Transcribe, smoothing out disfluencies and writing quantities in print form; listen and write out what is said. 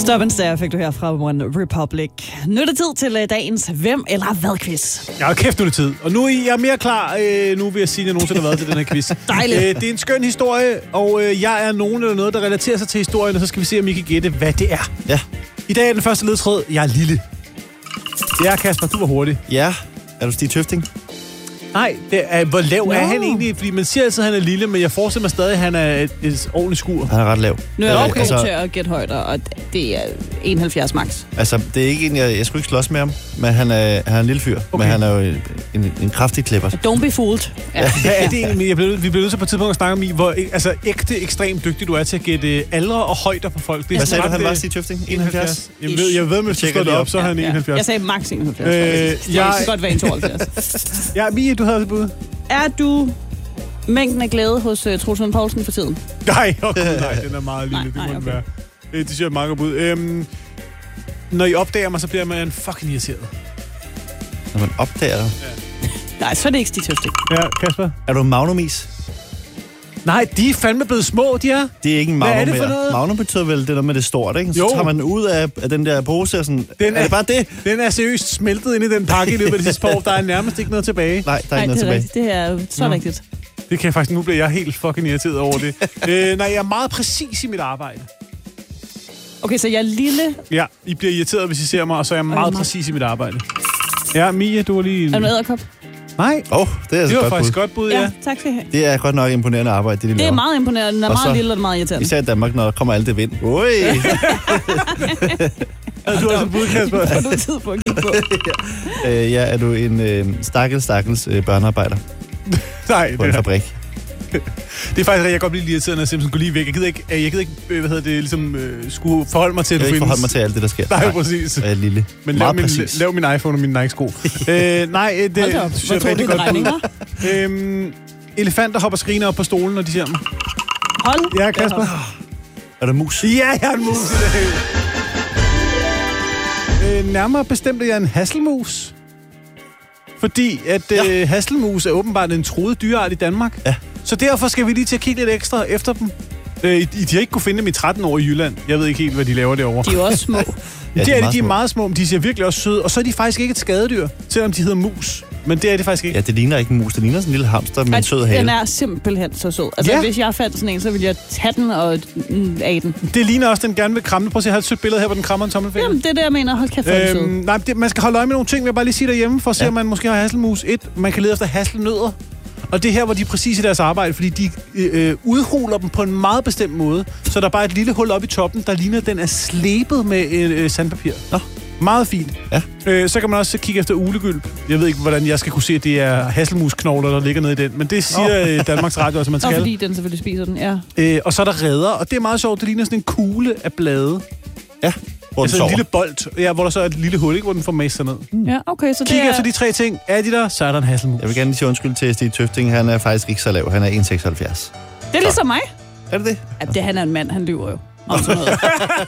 Stop and Stare fik du her fra One Republic. Nu er det tid til dagens Hvem eller Hvad-quiz. Ja, kæft, nu er det tid. Og nu er jeg mere klar, nu vil jeg sige, at jeg nogensinde har været til den her quiz. Dejligt. Det er en skøn historie, og jeg er nogen eller noget, der relaterer sig til historien, og så skal vi se, om I kan gætte, hvad det er. Ja. I dag er den første ledtråd. Jeg er lille. Ja, Kasper, du var hurtig. Ja. Er du Stig Tøfting? Nej, hvor lav er han egentlig? Fordi man siger altid, at han er lille, men jeg forestiller mig stadig, at han er et ordentligt skur. Han er ret lav. Nu er jeg okay til at gætte højder, og det er 71 max. Altså, det er ikke en, jeg skulle ikke slås med ham, men han er en lille fyr. Okay. Men han er jo en kraftig klipper. Don't be fooled. Ja. Hvad er det egentlig? Vi bliver nødt til på et tidspunkt at snakke om, hvor ægte ekstremt dygtig du er til at gætte aldre og højder på folk. Hvad sagde du, han var, Stig Tøfting? 71? Jeg ved, hvis du slår det op, så er han 71. Jeg sagde max 71. Jeg kan godt være en 72. Ja, Mie, du havde et bud. Er du mængden af glæde hos Troels Lund Poulsen for tiden? Nej, nej, den er meget lille. Det må den være. Det synes jeg er mange bud. Når I opdager mig, så bliver man fucking irriteret. Når man opdager dig? Ja. Nej, så er det ikke Stig Tøfting. Ja, Kasper? Er du magnumis? Nej, de er fandme blevet små, de er. Det er ikke en magnum mere. Hvad er det for noget? Magnum betyder vel det der med det stort, ikke? Så jo. tager man ud af den der pose og sådan... Er det bare det? Den er seriøst smeltet ind i den pakke i løbet af det sidste par år. Der er nærmest ikke noget tilbage. Nej, der er ikke noget tilbage. Rigtigt. Det er så rigtigt. Det kan jeg faktisk... Nu bliver jeg helt fucking irriteret over det. Nej, jeg er meget præcis i mit arbejde. Okay, så jeg er lille. Ja, I bliver irriteret, hvis I ser mig, og så er jeg meget præcis i mit arbejde. Ja, Mia, du var lige... Er du en edderkop? Nej. Det er det var faktisk godt bud, ja. Tak skal I have. Det er godt nok imponerende arbejde, det er meget imponerende. Den er meget lille, og meget irriterende. Især i Danmark, når der kommer alt det vind. Oj! Du har så bud, Kasper. Har du tid på at kigge på? Ja, er du en stakkels børnearbejder? Nej, på en fabrik? Det er faktisk, jeg kan godt blive irriteret, når jeg simpelthen går lige væk. Jeg gider ikke ligesom skulle forholde mig til, at du findes. Jeg vil ikke forholde mig til alt det, der sker. Nej, præcis. Jeg er lille. Men lav min iPhone og min Nike-sko. Nej, det synes jeg er rigtig godt. Elefanter hopper skriner op på stolen, når de ser mig. Hold. Ja, Kasper. Er der mus? Ja, jeg er en mus i dag. Nærmere bestemt er jeg en hasselmus. Fordi at hasselmus er åbenbart en truet dyreart i Danmark. Ja. Så derfor skal vi lige til at kigge lidt ekstra efter dem. De har ikke kunne finde dem i 13 år i Jylland. Jeg ved ikke helt, hvad de laver derovre. De er jo også små. Ja, de er meget små, men de ser virkelig også søde. Og så er de faktisk ikke et skadedyr, selvom de hedder mus. Men det er det faktisk ikke. Ja, det ligner ikke en mus. Det ligner sådan en lille hamster med en sød hale. Den er simpelthen så sød. Altså, hvis jeg fandt sådan en, så ville jeg tage den og af den. Det ligner også, den gerne vil kramme. Prøv at se, jeg har et sødt billede her, hvor den krammer en tommelfinger. Jamen, det er det, jeg mener. Hold kæft, for sød. Nej, man skal holde øje med nogle ting, vil jeg bare lige sige derhjemme, for at se, om man måske har hasselmus. Man kan lede efter hasselnødder. Og det er her, hvor de er præcis i deres arbejde, fordi de udhuler dem på en meget bestemt måde. Så der er bare et lille hul op i toppen, der ligner, at den er slebet med sandpapir. Nå. Meget fint. Ja. Så kan man også kigge efter ulegylp. Jeg ved ikke, hvordan jeg skal kunne se, at det er hasselmusknogler, der ligger nede i den. Men det siger Danmarks Radio, altså man skal. Fordi den selvfølgelig spiser den, ja. Og så er der redder, og det er meget sjovt. Det ligner sådan en kugle af blade. Ja. Altså en lille bold, hvor der så er et lille hul, ikke, hvor den får masser sig ned. Ja, okay, så kig efter de 3 ting. Er de der, så er der en hasselmus. Jeg vil gerne sige undskyld til Stig Tøfting. Han er faktisk ikke så lav. Han er 1,76. Det er ligesom mig. Er det det? Ja, han er en mand, han lyver jo. Om sådan noget.